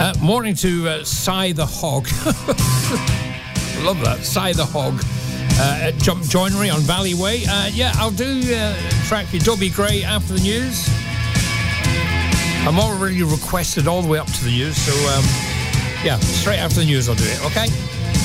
Morning to Cy the Hog. Love that, Cy the Hog. At Jump Joinery on Valley Way. I'll do track for Dobie Gray after the news. I'm already requested all the way up to the news, so straight after the news I'll do it, okay?